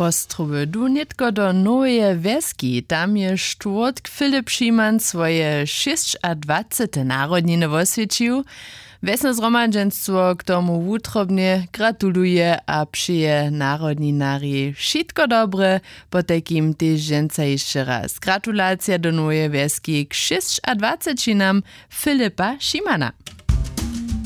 Postrowy du nitko do Nowe Wieski. Tam je štvrtk Filip Šiman swoje 26. narodniny osvědčił. Vesne zhromadženstvo k tomu wutrobne gratuluje a přeje narodninari všetko dobre, potekim tež ženca ještě raz. Gratulacja do Nowe Wieski k 26. Filipa Šimana.